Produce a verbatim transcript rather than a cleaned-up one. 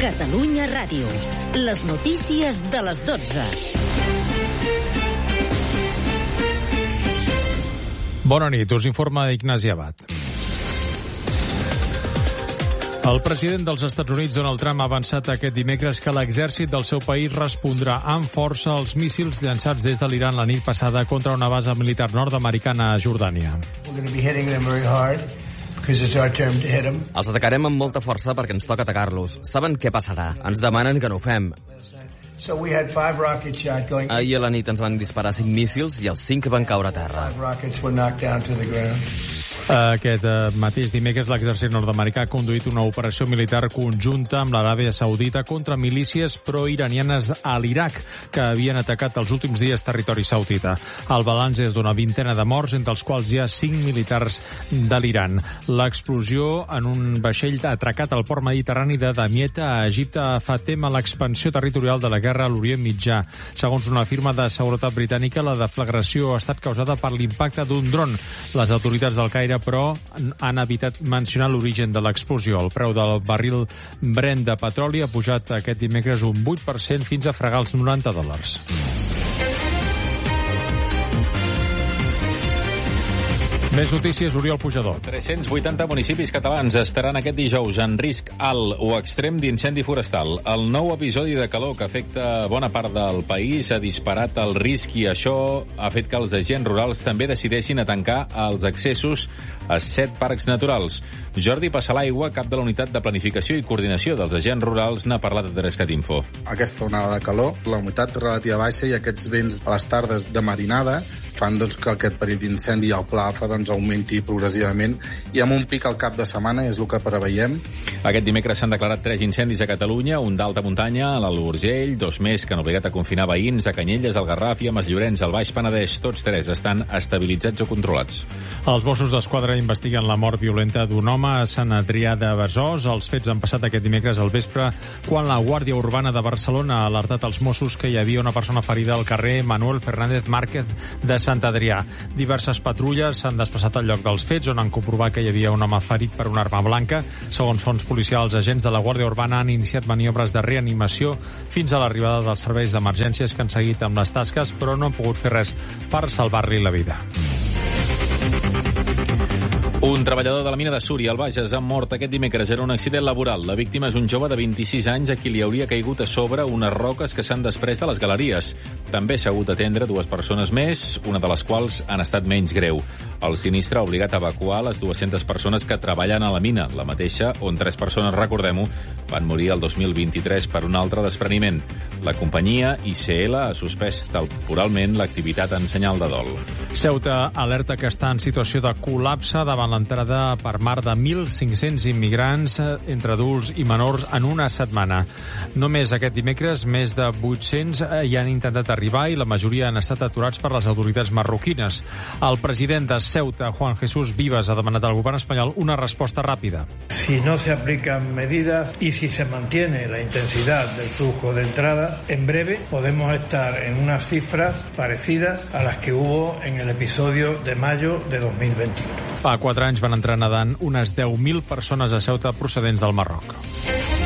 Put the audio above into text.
Catalunya Ràdio. Les notícies de les dotze. Bona nit, us informa Ignasi Abad. El president dels Estats Units, Donald Trump, ha avançat aquest dimecres que l'exèrcit del seu país respondrà amb força als míssils llançats des de l'Iran la nit passada contra una base militar nord-americana a Jordània. Els atacarem amb molta força perquè ens toca atacar-los. Saben què passarà? Ens demanen que no ho fem. Ahir a la nit ens van disparar cinc míssils i els cinc van caure a terra. Aquest mateix dimecres l'exèrcit nord-americà ha conduït una operació militar conjunta amb l'Aràbia Saudita contra milícies pro-iranianes a l'Iraq que havien atacat els últims dies territori saudita. El balanç és d'una vintena de morts, entre els quals hi ha cinc militars de l'Iran. L'explosió en un vaixell atracat al port mediterrani de Damietta a Egipte fa tema l'expansió territorial de la guerra a l'Orient Mitjà. Segons una firma de seguretat britànica, la deflagració ha estat causada per l'impacte d'un dron. Les autoritats del Caire, però, han evitat mencionar l'origen de l'explosió. El preu del barril Brent de petroli ha pujat aquest dimecres un vuit per cent fins a fregar els noranta dòlars. Més notícies, Oriol Pujador. tres-cents vuitanta municipis catalans estaran aquest dijous en risc alt o extrem d'incendi forestal. El nou episodi de calor que afecta bona part del país ha disparat el risc i això ha fet que els agents rurals també decideixin a tancar els accessos a set parcs naturals. Jordi Passalaigua, cap de la unitat de planificació i coordinació dels agents rurals, n'ha parlat a Terrescat Info. Aquesta onada de calor, la humitat relativa baixa i aquests vents a les tardes de marinada fan doncs, que aquest perill d'incendi al pla fa doncs, augmenti progressivament i amb un pic al cap de setmana és el que preveiem. Aquest dimecres s'han declarat tres incendis a Catalunya, un d'alta muntanya, a l'Alt Urgell, dos més que han obligat a confinar veïns a Canyelles, al Garraf i a Masllorenç, al Baix Penedès. Tots tres estan estabilitzats o controlats. Els Mossos d'Esquadra investiguen la mort violenta d'un home a Sant Adrià de Besòs. Els fets han passat aquest dimecres al vespre quan la Guàrdia Urbana de Barcelona ha alertat als Mossos que hi havia una persona ferida al carrer Manuel Fernández Márquez de Sant Adrià. Diverses patrulles s'han desplaçat al lloc dels fets, on han comprovat que hi havia un home ferit per una arma blanca. Segons fonts policials, agents de la Guàrdia Urbana han iniciat maniobres de reanimació fins a l'arribada dels serveis d'emergències que han seguit amb les tasques, però no han pogut fer res per salvar-li la vida. Un treballador de la mina de Súria, al Bages, ha mort aquest dimecres en un accident laboral. La víctima és un jove de vint-i-sis anys a qui li hauria caigut a sobre unes roques que s'han desprès de les galeries. També s'ha hagut d'atendre dues persones més, una de les quals han estat menys greu. El sinistre ha obligat a evacuar les dues-centes persones que treballen a la mina, la mateixa on tres persones, recordem-ho, van morir el dos mil vint-i-tres per un altre despreniment. La companyia I C L ha suspès temporalment l'activitat en senyal de dol. Ceuta alerta que està en situació de col·lapse davant l'entrada per mar de mil cinc-cents immigrants entre adults i menors en una setmana. Només aquest dimecres, més de vuit-cents hi han intentat arribar i la majoria han estat aturats per les autoritats marroquines. El president de Ceuta, Juan Jesús Vivas, ha demanat al govern espanyol una resposta ràpida. Si no se aplican medidas y si se mantiene la intensidad del flujo de entrada, en breve podemos estar en unas cifras parecidas a las que hubo en el episodio de mayo de dos mil veintiuno. Fa quatre anys van entrar nedant unes deu mil persones a Ceuta procedents del Marroc.